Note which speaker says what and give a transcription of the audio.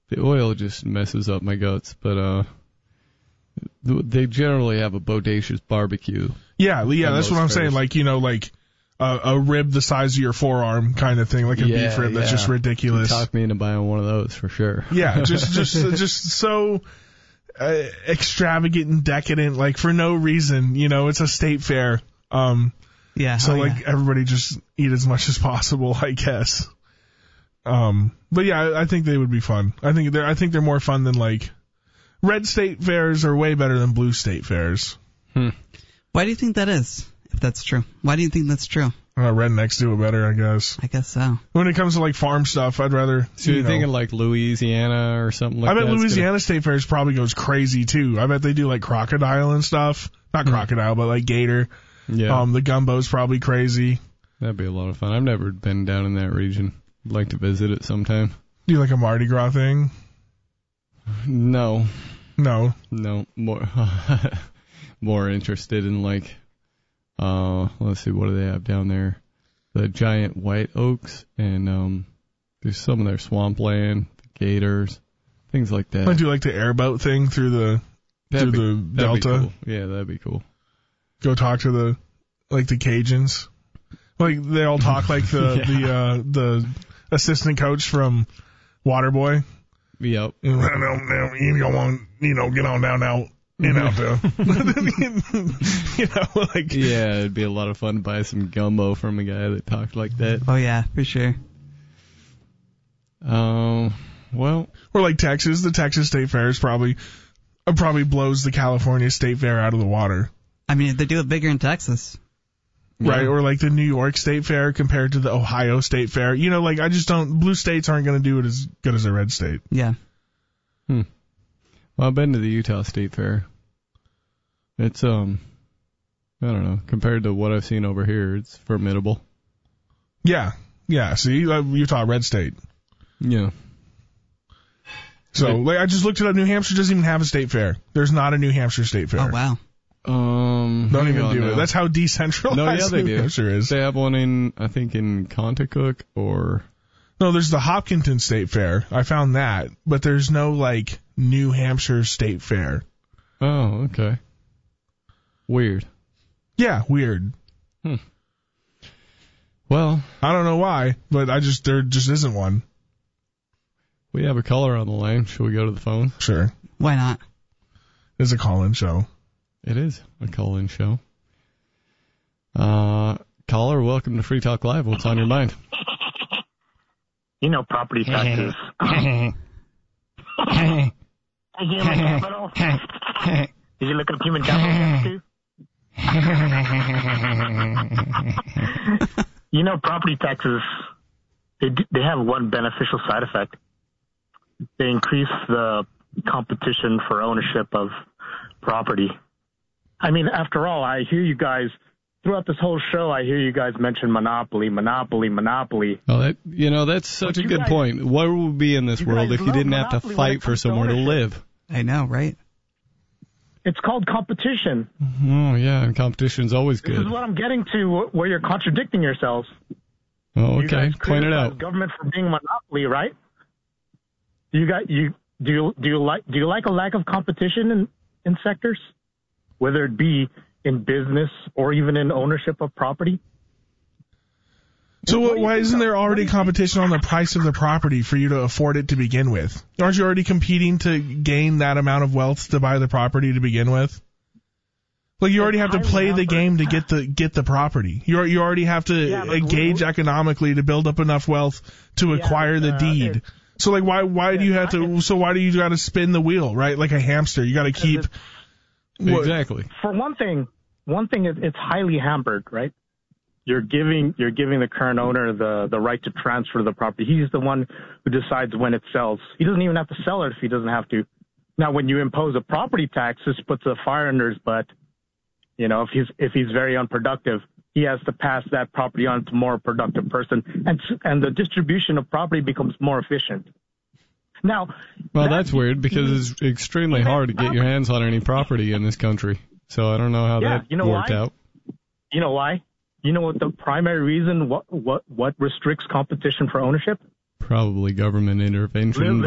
Speaker 1: The oil just messes up my guts, but they generally have a bodacious barbecue.
Speaker 2: Yeah, that's what I'm saying. Like, like a rib the size of your forearm kind of thing, like a beef rib that's just ridiculous.
Speaker 1: You talk me into buying one of those for sure.
Speaker 2: Yeah, just so extravagant and decadent, like for no reason. It's a state fair. Everybody just eat as much as possible, I guess. But yeah, I think they would be fun. I think they're more fun than like red state fairs are way better than blue state fairs.
Speaker 3: Why do you think that is? If that's true, why do you think that's true?
Speaker 2: Rednecks do it better, I guess.
Speaker 3: I guess so.
Speaker 2: When it comes to like farm stuff, I'd rather.
Speaker 1: So you're thinking like Louisiana or something like that?
Speaker 2: I bet Louisiana State Fairs probably goes crazy too. I bet they do like crocodile and stuff. Not crocodile, but like gator.
Speaker 1: Yeah.
Speaker 2: The gumbo's probably crazy.
Speaker 1: That'd be a lot of fun. I've never been down in that region. I'd like to visit it sometime.
Speaker 2: Do you like a Mardi Gras thing?
Speaker 1: No. More interested in like, let's see, what do they have down there? The giant white oaks and there's some of their swampland, the gators, things like that.
Speaker 2: I do like the airboat thing through the delta.
Speaker 1: Cool. Yeah, that'd be cool.
Speaker 2: Go talk to the Cajuns. Like they all talk like the assistant coach from Waterboy.
Speaker 1: Yep.
Speaker 2: You don't want get on down now.
Speaker 1: Yeah, it'd be a lot of fun to buy some gumbo from a guy that talked like that.
Speaker 3: Oh yeah, for sure.
Speaker 2: Or like Texas, the Texas State Fair is probably blows the California State Fair out of the water.
Speaker 3: I mean, they do it bigger in Texas.
Speaker 2: Right, or like the New York State Fair compared to the Ohio State Fair. Blue states aren't going to do it as good as a red state.
Speaker 3: Yeah.
Speaker 1: Well, I've been to the Utah State Fair. It's, I don't know, compared to what I've seen over here, it's formidable.
Speaker 2: Yeah. See, Utah, red state.
Speaker 1: Yeah.
Speaker 2: So, I just looked it up. New Hampshire doesn't even have a state fair. There's not a New Hampshire State Fair.
Speaker 3: Oh, wow.
Speaker 2: Don't even do it. That's how decentralized New Hampshire is.
Speaker 1: They have one in Contoocook or...
Speaker 2: No, there's the Hopkinton State Fair. I found that. But there's no, New Hampshire State Fair.
Speaker 1: Oh, okay. Weird.
Speaker 2: Yeah, weird.
Speaker 1: Well...
Speaker 2: I don't know why, but there just isn't one.
Speaker 1: We have a caller on the line. Shall we go to the phone?
Speaker 2: Sure.
Speaker 3: Why not?
Speaker 2: It's a call-in show.
Speaker 1: It is a call-in show. Caller, welcome to Free Talk Live. What's on your mind?
Speaker 4: Property taxes. Did you look at human capital too? Property taxes, they have one beneficial side effect. They increase the competition for ownership of property. I mean, after all, I hear you guys, throughout this whole show, I hear you guys mention monopoly.
Speaker 1: Well, that's such a good point. Where would we be in this world if you didn't have to fight for somewhere to live?
Speaker 3: I know, right?
Speaker 4: It's called competition.
Speaker 1: Oh, yeah, and competition's always good.
Speaker 4: This is what I'm getting to, where you're contradicting yourselves.
Speaker 1: Oh, okay. Point it out.
Speaker 4: Government for being a monopoly, right? Do you like a lack of competition in sectors, whether it be in business or even in ownership of property?
Speaker 2: So why isn't there already competition on the price of the property for you to afford it to begin with? Aren't you already competing to gain that amount of wealth to buy the property to begin with? You already have to play the game to get the property. You already have to engage economically to build up enough wealth to acquire the deed. So why do you have to? So why do you got to spin the wheel, right? Like a hamster, you got to keep.
Speaker 1: Exactly.
Speaker 4: For one thing, it's highly hampered, right? You're giving the current owner the right to transfer the property. He's the one who decides when it sells. He doesn't even have to sell it if he doesn't have to. Now, when you impose a property tax, this puts a fire under his butt. If he's very unproductive, he has to pass that property on to a more productive person, and the distribution of property becomes more efficient. Now,
Speaker 1: that's weird because it's extremely hard to get your hands on any property in this country. So I don't know how that worked out.
Speaker 4: You know why? You know what the primary reason what restricts competition for ownership?
Speaker 1: Probably government intervention